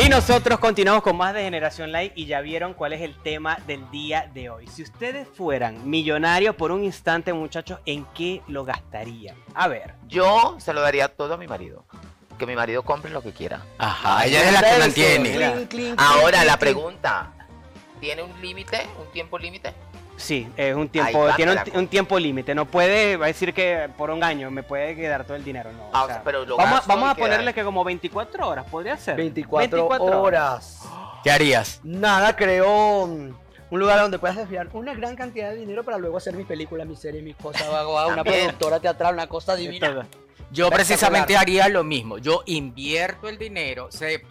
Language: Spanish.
Y nosotros continuamos con más de Generación Like y ya vieron cuál es el tema del día de hoy. Si ustedes fueran millonarios por un instante, muchachos, ¿en qué lo gastarían? A ver. Yo se lo daría todo a mi marido. Que mi marido compre lo que quiera. Ajá, ella es la que mantiene. Ahora la pregunta, ¿tiene un límite, un tiempo límite? Sí, es un tiempo, Ahí tiene va, un tiempo límite. No puede, va a decir que por un año me puede quedar todo el dinero. No, Ah, o sea, pero lo vamos gasto a y ponerle queda. que como 24 horas, podría ser. 24 horas. ¿Qué harías? Nada, creo un lugar donde puedas desviar una gran cantidad de dinero para luego hacer mi película, mi serie, mis cosas. Hago una También. productora teatral, una cosa Todo. divina. Yo precisamente Espectacular. haría lo mismo. Yo invierto el dinero,